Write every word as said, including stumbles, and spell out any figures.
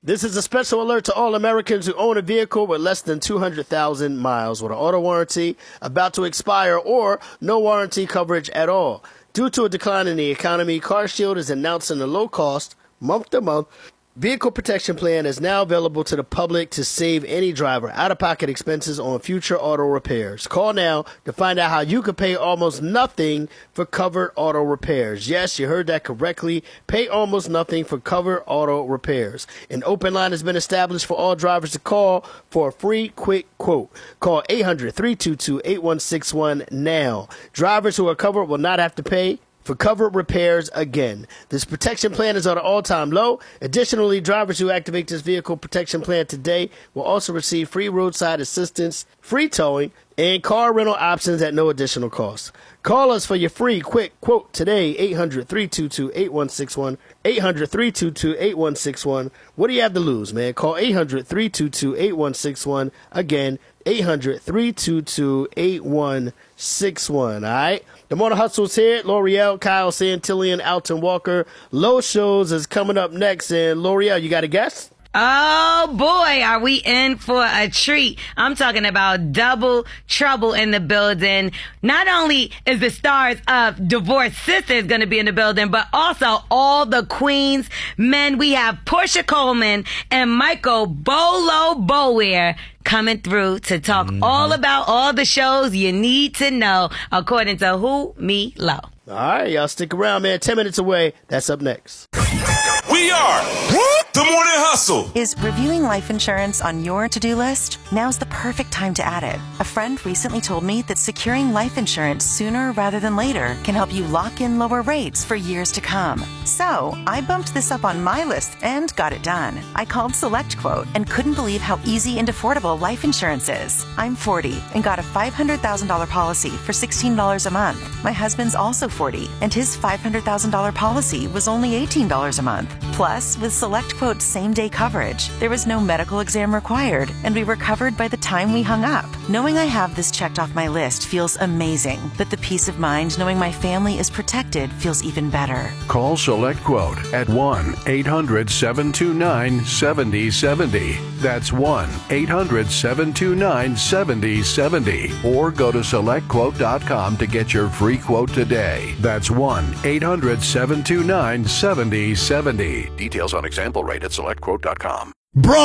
This is a special alert to all Americans who own a vehicle with less than two hundred thousand miles with an auto warranty about to expire or no warranty coverage at all. Due to a decline in the economy, CarShield is announcing a low-cost, month-to-month vehicle protection plan is now available to the public to save any driver out-of-pocket expenses on future auto repairs. Call now to find out how you can pay almost nothing for covered auto repairs. Yes, you heard that correctly. Pay almost nothing for covered auto repairs. An open line has been established for all drivers to call for a free quick quote. Call eight hundred, three two two, eight one six one now. Drivers who are covered will not have to pay for covered repairs again. This protection plan is at an all-time low. Additionally, drivers who activate this vehicle protection plan today will also receive free roadside assistance, free towing, and car rental options at no additional cost. Call us for your free quick quote today, eight hundred, three two two, eight one six one, eight hundred, three two two, eight one six one. What do you have to lose, man? Call eight hundred, three two two, eight one six one. Again, eight hundred, three two two, eight one six one. All right? The Morning Hustle's here. L'Oreal, Kyle Santillan, Alton Walker. Low Shows is coming up next. And L'Oreal, you got a guess? Oh, boy, are we in for a treat. I'm talking about Double Trouble in the building. Not only is the stars of Divorced Sisters going to be in the building, but also all the Queens men. We have Portia Coleman and Michael Bolo Boweir coming through to talk mm-hmm. all about all the shows you need to know, according to Who Me Low. All right, y'all stick around, man. Ten minutes away. That's up next. We are The Morning Hustle. Is reviewing life insurance on your to-do list? Now's the perfect time to add it. A friend recently told me that securing life insurance sooner rather than later can help you lock in lower rates for years to come. So I bumped this up on my list and got it done. I called SelectQuote and couldn't believe how easy and affordable life insurance is. I'm forty and got a five hundred thousand dollars policy for sixteen dollars a month. My husband's also forty and his five hundred thousand dollars policy was only eighteen dollars a month. Plus, with SelectQuote's same-day coverage, there was no medical exam required, and we were covered by the time we hung up. Knowing I have this checked off my list feels amazing, but the peace of mind knowing my family is protected feels even better. Call SelectQuote at one eight hundred, seven two nine, seven zero seven zero. That's one eight hundred, seven two nine, seven zero seven zero. Or go to select quote dot com to get your free quote today. That's one eight hundred, seven two nine, seven zero seven zero. Details on example rate at select quote dot com. Bro.